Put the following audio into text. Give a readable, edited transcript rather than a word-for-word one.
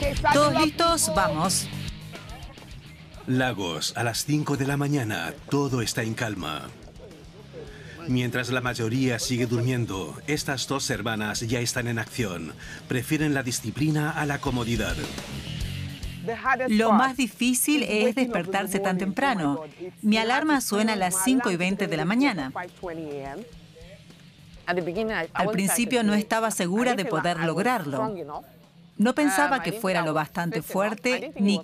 ¿Todos listos? Vamos. Lagos, a las 5 de la mañana, todo está en calma. Mientras la mayoría sigue durmiendo, estas dos hermanas ya están en acción. Prefieren la disciplina a la comodidad. Lo más difícil es despertarse tan temprano. Mi alarma suena a las 5:20 de la mañana. Al principio no estaba segura de poder lograrlo. No pensaba que fuera lo bastante fuerte ni